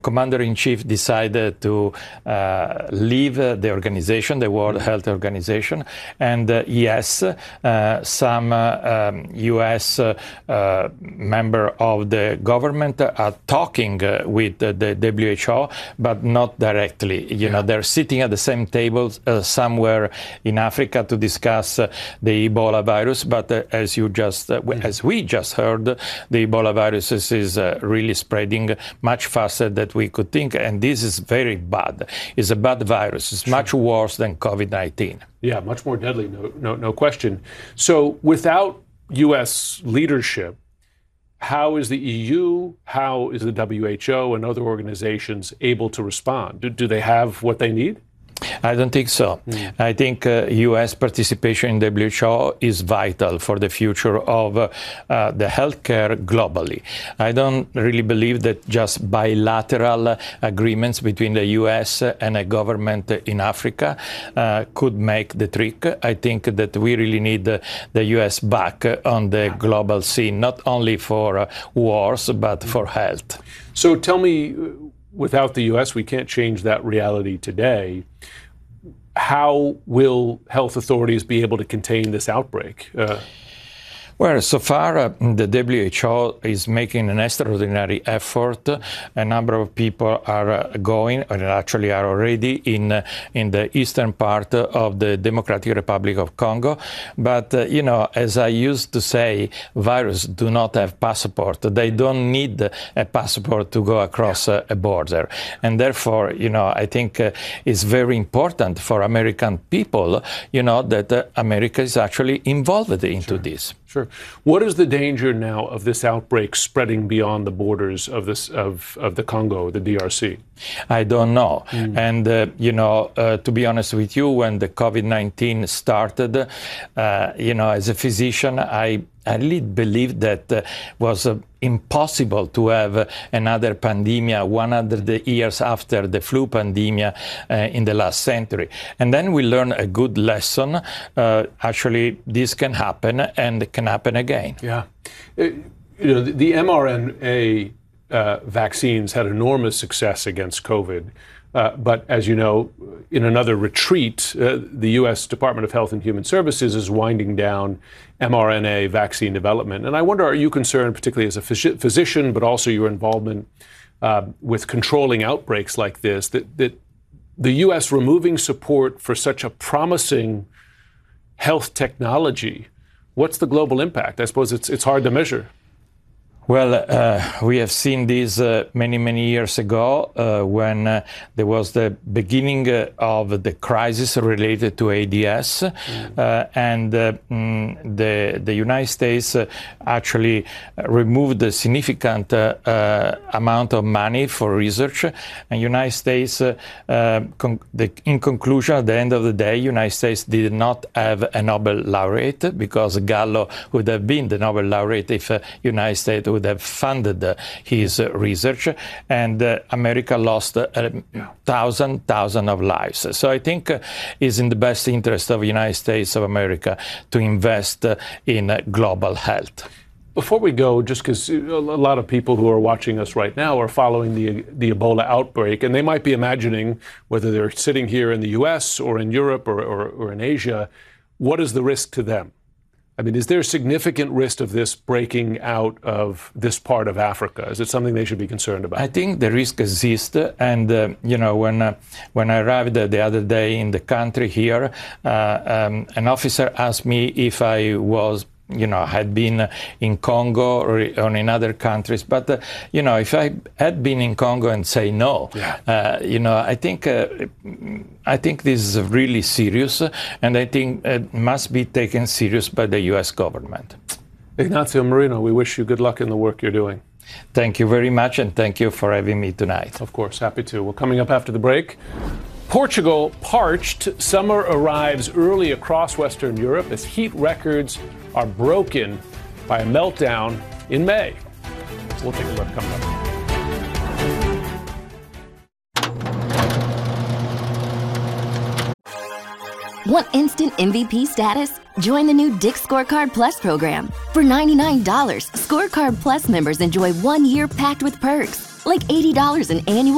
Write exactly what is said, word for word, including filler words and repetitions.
Commander-in-Chief decided to uh, leave uh, the organization, the World Health Organization, and uh, yes, uh, some uh, um, U S uh, uh, member of the government are talking uh, with uh, the W H O, but not directly. You yeah. know, they're sitting at the same table uh, somewhere in Africa to discuss uh, the Ebola virus. But uh, as you just, uh, mm-hmm. as we just heard, the Ebola virus is uh, really spreading much faster than we could think, and this is very bad. It's a bad virus. It's sure. much worse than COVID nineteen. Yeah, much more deadly, no, no, no question. So without U S leadership, how is the E U, how is the W H O and other organizations able to respond? Do, do they have what they need? I don't think so. Mm. I think uh, U S participation in W H O is vital for the future of uh, uh, the healthcare globally. I don't really believe that just bilateral agreements between the U S and a government in Africa uh, could make the trick. I think that we really need uh, the U S back on the global scene, not only for uh, wars, but for health. So tell me, without the U S, we can't change that reality today. How will health authorities be able to contain this outbreak? Uh, Well, so far, uh, the W H O is making an extraordinary effort. A number of people are uh, going, or actually are already in uh, in the eastern part of the Democratic Republic of Congo. But, uh, you know, as I used to say, viruses do not have passport. They don't need a passport to go across uh, a border. And therefore, you know, I think uh, it's very important for American people, you know, that uh, America is actually involved into Sure. this. Sure. What is the danger now of this outbreak spreading beyond the borders of this of, of the Congo, the D R C? I don't know. Mm. And, uh, you know, uh, to be honest with you, when the COVID nineteen started, uh, you know, as a physician, I, I really believed that it uh, was uh, impossible to have uh, another pandemia one hundred years after the flu pandemia uh, in the last century. And then we learned a good lesson. Uh, actually, this can happen, and it can happen again. Yeah. It, you know, the, the mRNA uh, vaccines had enormous success against COVID. Uh, but as you know, in another retreat, uh, the U S Department of Health and Human Services is winding down mRNA vaccine development. And I wonder, are you concerned, particularly as a phys- physician, but also your involvement uh, with controlling outbreaks like this, that, that the U S removing support for such a promising health technology, what's the global impact? I suppose it's it's hard to measure. Well, uh, we have seen this uh, many, many years ago uh, when uh, there was the beginning uh, of the crisis related to A D S. Mm. Uh, and uh, mm, the, the United States uh, actually removed a significant uh, uh, amount of money for research. And United States, uh, uh, con- the, in conclusion, at the end of the day, United States did not have a Nobel laureate, because Gallo would have been the Nobel laureate if uh, United States would have funded uh, his uh, research, and uh, America lost uh, a thousand, thousand of lives. So I think uh, it's in the best interest of the United States of America to invest uh, in uh, global health. Before we go, just because a lot of people who are watching us right now are following the the Ebola outbreak, and they might be imagining, whether they're sitting here in the U S or in Europe or, or, or in Asia, what is the risk to them? I mean, is there a significant risk of this breaking out of this part of Africa? Is it something they should be concerned about? I think the risk exists. And, uh, you know, when uh, when I arrived the other day in the country here, uh, um, an officer asked me if I was you know, had been in Congo or, or in other countries. But, uh, you know, if I had been in Congo and say no, yeah. uh, you know, I think uh, I think this is really serious, and I think it must be taken serious by the U S government. Ignazio Marino, we wish you good luck in the work you're doing. Thank you very much, and thank you for having me tonight. Of course, happy to. Well, coming up after the break, Portugal parched. Summer arrives early across Western Europe as heat records are broken by a meltdown in May. We'll take a look coming up. Want instant M V P status? Join the new Dick's Scorecard Plus program. For ninety-nine dollars, Scorecard Plus members enjoy one year packed with perks, like eighty dollars in annual